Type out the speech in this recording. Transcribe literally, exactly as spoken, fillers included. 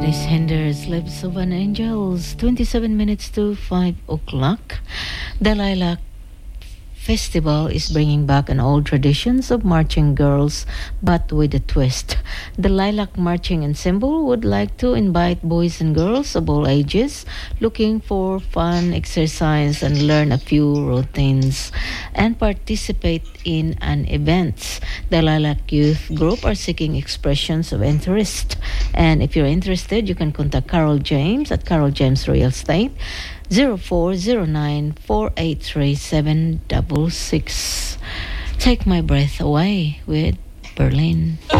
That is Hinder's Lips of an Angels, twenty-seven minutes to five o'clock. The Lilac Festival is bringing back an old traditions of marching girls, but with a twist. The Lilac Marching Ensemble would like to invite boys and girls of all ages looking for fun exercise and learn a few routines and participate in an event. The Lilac Youth Group are seeking expressions of interest. And if you're interested, you can contact Carol James at Carol James Real Estate, zero four zero nine four eight three seven six six. Take My Breath Away with Berlin.